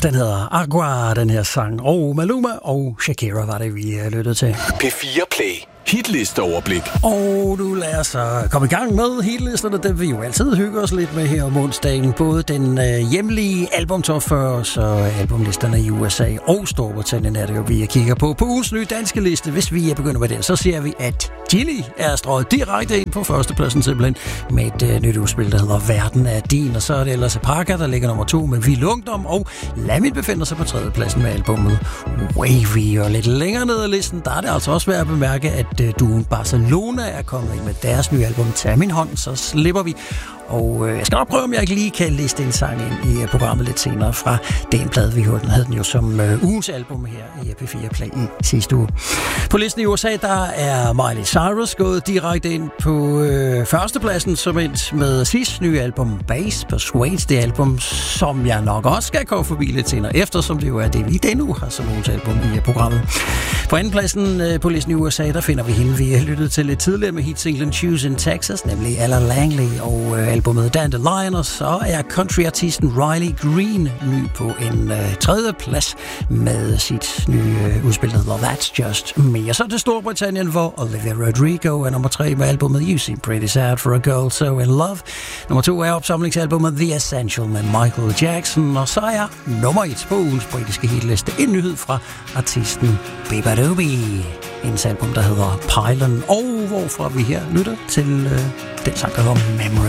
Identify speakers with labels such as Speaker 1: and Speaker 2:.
Speaker 1: Den hedder Agua, den her sang. Og Maluma og Shakira var det, vi lyttede til.
Speaker 2: P4 Play. Hitlisteoverblik.
Speaker 1: Og nu lad os komme i gang med hitlisterne, dem vi jo altid hygger os lidt med her om onsdagen. Både den hjemlige albumtop 40, så albumlisterne i USA og Storbritannien er det jo, vi kigger på. På ugens nye danske liste, hvis vi begynder med det, så ser vi, at Gilly er strøget direkte ind på førstepladsen simpelthen med et nyt udspil, der hedder Verden er din. Og så er det ellers Parker, der ligger nummer 2 med Vild Ungdom, og Lamin befinder sig på tredjepladsen med albumet Wavy. Og lidt længere ned ad listen, der er det altså også værd at bemærke, at duoen Barcelona er kommet ind med deres nye album Tag min hånd, så slipper vi. Og jeg skal nok prøve, om jeg ikke lige kan liste en sang ind i programmet lidt senere fra den plade, vi hørte. Den havde den jo som ugens album her i P4 Play i sidste uge. På listen i USA, der er Miley Cyrus gået direkte ind på førstepladsen, som endt med sidste nye album Bass Persuades, det album, som jeg nok også skal komme forbi lidt senere, eftersom det jo er det, vi denne uge har som ugens album i programmet. På andenpladsen på listen i USA, der finder vi hende, vi har lyttet til lidt tidligere med hitsinglen Choose in Texas, nemlig Ella Langley, og albumet Dandelion, og så er countryartisten Riley Green ny på en tredje plads med sit nye udspil, der hedder That's Just Me. Og så til Storbritannien, hvor Olivia Rodrigo er nummer 3 med albumet You Seem Pretty Sad for a Girl So in Love. Nummer 2 er opsamlingsalbumet The Essential med Michael Jackson, og så er nummer 1 på ugens britiske hitliste en nyhed fra artisten Bebadoobee. Hendes album, der hedder Pylon, og hvorfra vi her lytter til den sang, der hedder Memory.